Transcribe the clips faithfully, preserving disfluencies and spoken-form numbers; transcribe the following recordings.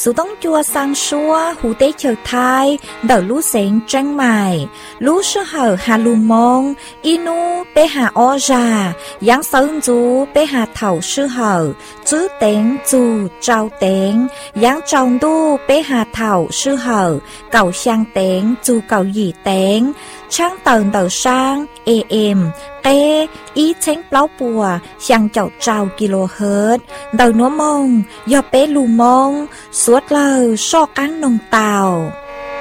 Sự tống chua sang xua hủ tế chờ thai đỡ lũ xén trăng mài lũ sư hở hà lù mông inu bê hà o già giáng sơn chú bê hà thảo sư hở chứ tên chú trao tên giáng trong đu bê hà thảo sư hở cầu sang tên chú cầu dì tên trang tờn đỡ sang ê êm ê ý chánh báo bùa sang chậu trao kHz đỡ núa mông do bê lù mông suốt lời so cán nông tàu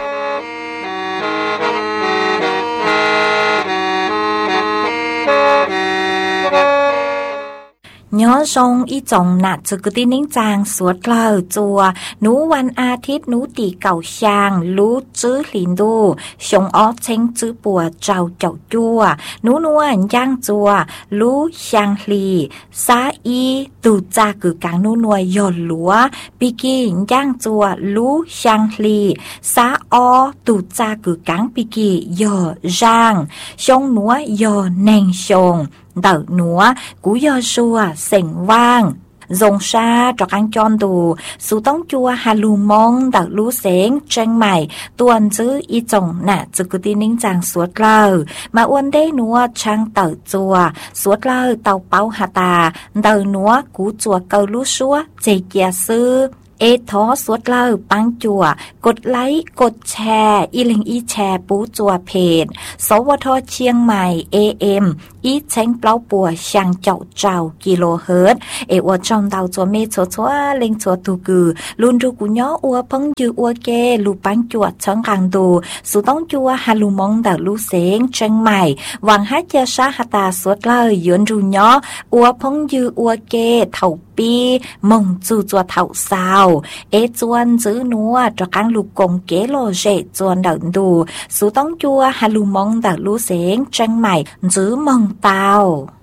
nhớ song ý chồng nạt sự cứ tin nín chàng suốt lời chùa núวันอาทิตย์núตีเก่าช่างรู้จื้อหลินดูชงอ้อเช้งจื้อปัวเจ้าเจ้าจัวนูนวลย่างจัวรู้ช่างหลีซาอีตูจากึกางนูนวยหย่อนหลัวปีกีย่างจัวรู้ช่างหลีซาออตูจากึกางปีกีหย่อร่างชงนัวหย่อแนงชงđỡ núa cú do xua sỉnh vang dòng xa cho ăn chọn đủ số tống chua hà lù mong đỡ lú sén tranh mày tuần chứ y chồng nè chứ cứ tin nín chàng suốt lờ mà uốn đế núa trang tờ chùa suốt lờ tàu bao hà tà đỡ núa cú chùa cầu lú xúa chạy kia sưเอทอสวดเล่าปังจัวกดไลค์กดแชร์อีลิงอีแชร์ปูจัวเพจสวทเชียงใหม่ เอ เอ็ม อีเช้งเปล่าปัวช่างเจ้าเจ้ากิโลเฮิรตซ์เอวจอมดาวจัวเมชัวชัวเล็งชัวตูกือลุนรูกุญย้ออัวพังยืออัวเกลูปังจัวเชิงกังดูสุต้องจัวฮาลูมงดาวลูเสงเชียงใหม่หวังฮัจเจชาฮตาสวดเล่ายืนรูย้ออัวพังยืออัวเกเท่าปีมงจูจัวเท่าสาวเอจวนจื้อนัวจากการลูกกงเกโลเจจวนเดินดูสูต้องจัวฮาลูมงดาลูเสงจังใหม่จื้อมงเตา